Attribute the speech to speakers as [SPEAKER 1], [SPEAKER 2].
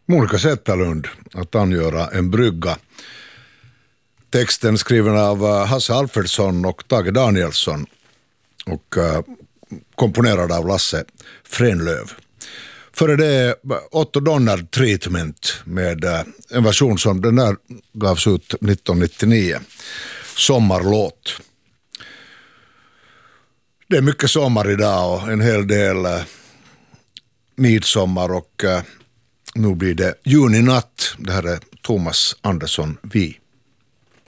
[SPEAKER 1] Monica Zetterlund att angöra en brygga. Texten skriven av Hasse Alfredsson och Tage Danielsson och komponerad av Lasse Fränlöv. Före det Otto Donnard Treatment med en version som den där gavs ut 1999. Sommarlåt. Det är mycket sommar idag och en hel del midsommar och nu blir det juninatt. Det här är Thomas Andersson Vi.